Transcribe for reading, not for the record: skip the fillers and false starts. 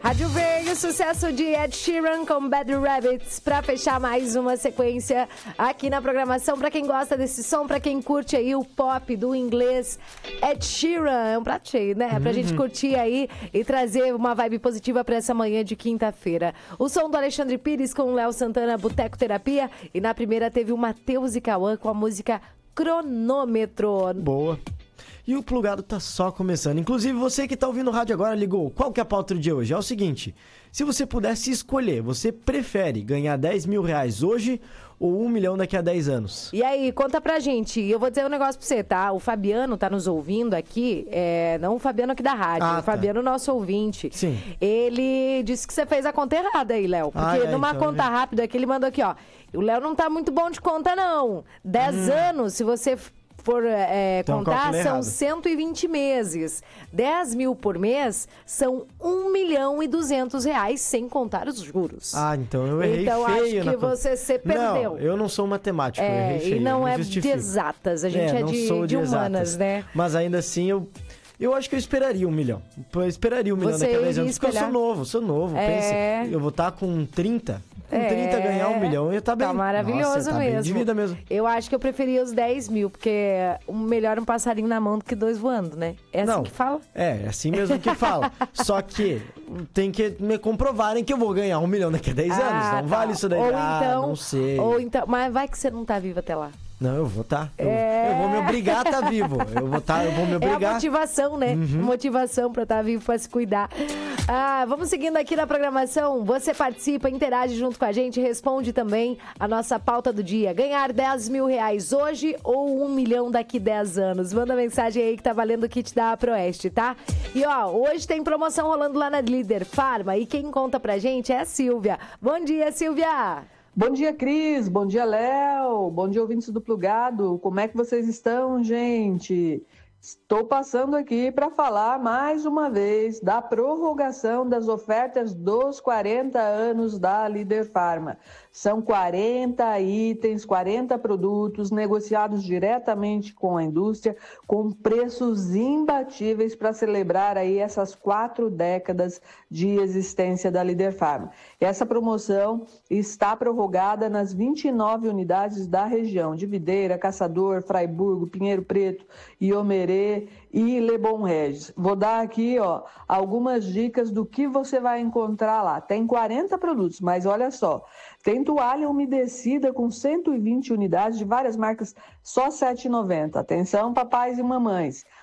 Rádio Verde, sucesso de Ed Sheeran com Bad Rabbits para fechar mais uma sequência aqui na programação. Para quem gosta desse som, para quem curte aí o pop do inglês, Ed Sheeran é um prato cheio, né? Pra gente curtir aí e trazer uma vibe positiva para essa manhã de quinta-feira. O som do Alexandre Pires com o Léo Santana, Boteco Terapia, e na primeira teve o Matheus e Cauã com a música Cronômetro. Boa. E o Plugado tá só começando. Inclusive, você que tá ouvindo o rádio agora, ligou. Qual que é a pauta do dia hoje? É o seguinte, se você pudesse escolher, você prefere ganhar 10 mil reais hoje ou 1 milhão daqui a 10 anos? E aí, conta pra gente. Eu vou dizer um negócio pra você, tá? O Fabiano tá nos ouvindo aqui, não o Fabiano aqui da rádio, o Fabiano, nosso ouvinte. Sim. Ele disse que você fez a conta errada aí, Léo. Porque numa então, conta rápida aqui, ele mandou aqui, ó. O Léo não tá muito bom de conta, não. 10 anos, se você for então, contar, são 120 meses. 10 mil por mês são 1 milhão e 200 reais, sem contar os juros. Então eu errei então, feio. Então, acho que você perdeu. Não, eu não sou matemático, eu errei feio. E não é de exatas, a gente é de humanas, né? Mas ainda assim, eu acho que eu esperaria 1 milhão. Eu esperaria 1 milhão daqui a 10 anos, porque eu sou novo. Pense, eu vou estar com 30... Com 30 ganhar 1 milhão, ia tá bem. Tá maravilhoso. Nossa, tá mesmo. Bem de vida mesmo. Eu acho que eu preferia os 10 mil, porque melhor um passarinho na mão do que 2 voando, né? É assim que fala? É assim mesmo que fala. Só que tem que me comprovarem que eu vou ganhar 1 milhão daqui a 10 anos. Não vale isso daí. Não sei. Ou então, mas vai que você não tá vivo até lá. Não, eu vou estar. Eu vou me obrigar a estar vivo. Eu vou me obrigar. É a motivação, né? Motivação pra estar vivo, pra se cuidar. Vamos seguindo aqui na programação. Você participa, interage junto com a gente, responde também a nossa pauta do dia. Ganhar 10 mil reais hoje ou 1 milhão daqui 10 anos? Manda mensagem aí que tá valendo o kit da Proeste, tá? E hoje tem promoção rolando lá na Líder Farma e quem conta pra gente é a Silvia. Bom dia, Silvia! Bom dia, Cris. Bom dia, Léo. Bom dia, ouvintes do Plugado. Como é que vocês estão, gente? Estou passando aqui para falar mais uma vez da prorrogação das ofertas dos 40 anos da Líder Farma. São 40 itens, 40 produtos negociados diretamente com a indústria, com preços imbatíveis para celebrar aí essas 4 décadas de existência da Líder Farma. Essa promoção está prorrogada nas 29 unidades da região de Videira, Caçador, Fraiburgo, Pinheiro Preto, Iomerê e Lebon Regis. Vou dar aqui algumas dicas do que você vai encontrar lá. Tem 40 produtos, mas olha só. Tem toalha umedecida com 120 unidades de várias marcas, só R$ 7,90. Atenção, papais e mamães.